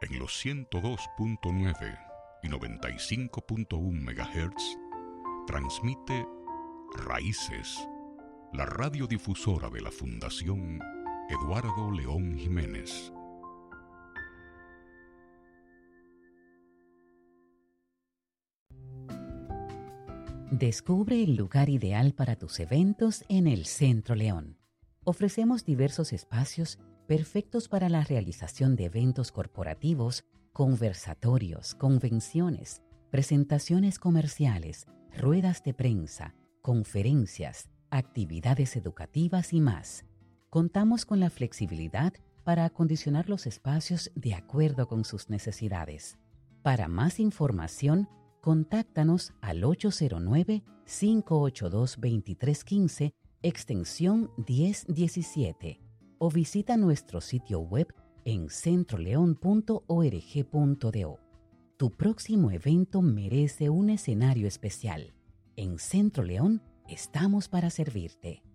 En los 102.9 y 95.1 MHz transmite Raíces, la radiodifusora de la Fundación Eduardo León Jiménez. Descubre el lugar ideal para tus eventos en el Centro León. Ofrecemos diversos espacios perfectos para la realización de eventos corporativos, conversatorios, convenciones, presentaciones comerciales, ruedas de prensa, conferencias, actividades educativas y más. Contamos con la flexibilidad para acondicionar los espacios de acuerdo con sus necesidades. Para más información, contáctanos al 809-582-2315, extensión 1017, o visita nuestro sitio web en centroleon.org.do. Tu próximo evento merece un escenario especial. En Centro León estamos para servirte.